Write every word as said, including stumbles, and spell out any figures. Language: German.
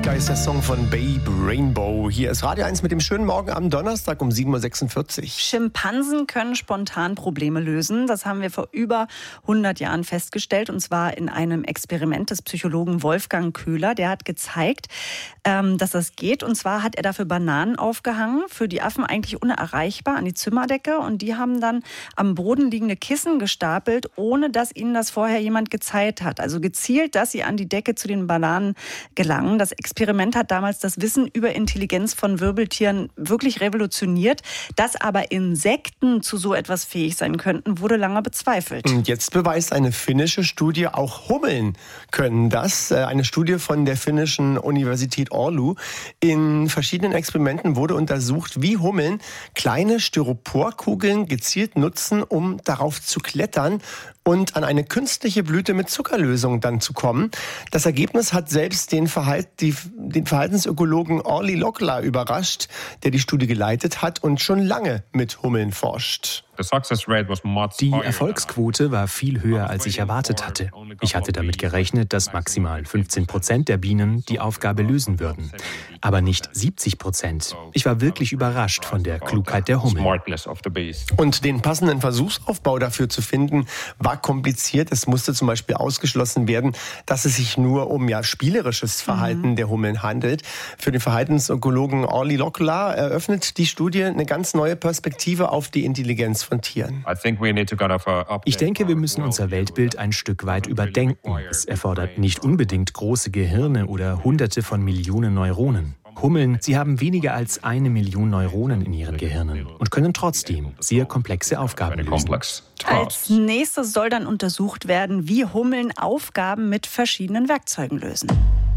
Amerika ist der Song von Babe Rainbow. Hier ist Radio eins mit dem schönen Morgen am Donnerstag um sieben Uhr sechsundvierzig. Schimpansen können spontan Probleme lösen. Das haben wir vor über hundert Jahren festgestellt. Und zwar in einem Experiment des Psychologen Wolfgang Köhler. Der hat gezeigt, ähm, dass das geht. Und zwar hat er dafür Bananen aufgehangen. Für die Affen eigentlich unerreichbar an die Zimmerdecke. Und die haben dann am Boden liegende Kissen gestapelt, ohne dass ihnen das vorher jemand gezeigt hat. Also gezielt, dass sie an die Decke zu den Bananen gelangen. Das Experiment hat damals das Wissen über Intelligenz von Wirbeltieren wirklich revolutioniert. Dass aber Insekten zu so etwas fähig sein könnten, wurde lange bezweifelt. Und jetzt beweist eine finnische Studie, auch Hummeln können das. Eine Studie von der finnischen Universität Oulu. In verschiedenen Experimenten wurde untersucht, wie Hummeln kleine Styroporkugeln gezielt nutzen, um darauf zu klettern und an eine künstliche Blüte mit Zuckerlösung dann zu kommen. Das Ergebnis hat selbst den, Verhalt, die, den Verhaltensökologen Orli Lokla überrascht, der die Studie geleitet hat und schon lange mit Hummeln forscht. Die Erfolgsquote war viel höher, als ich erwartet hatte. Ich hatte damit gerechnet, dass maximal fünfzehn Prozent der Bienen die Aufgabe lösen würden. Aber nicht siebzig Prozent. Ich war wirklich überrascht von der Klugheit der Hummeln. Und den passenden Versuchsaufbau dafür zu finden, war kompliziert. Es musste zum Beispiel ausgeschlossen werden, dass es sich nur um ja, spielerisches Verhalten mhm. der Hummeln handelt. Für den Verhaltensökologen Orli Lokla eröffnet die Studie eine ganz neue Perspektive auf die Intelligenz von Tieren. Ich denke, wir müssen unser Weltbild ein Stück weit überdenken. Es erfordert nicht unbedingt große Gehirne oder Hunderte von Millionen Neuronen. Hummeln, sie haben weniger als eine Million Neuronen in ihren Gehirnen und können trotzdem sehr komplexe Aufgaben lösen. Als nächstes soll dann untersucht werden, wie Hummeln Aufgaben mit verschiedenen Werkzeugen lösen.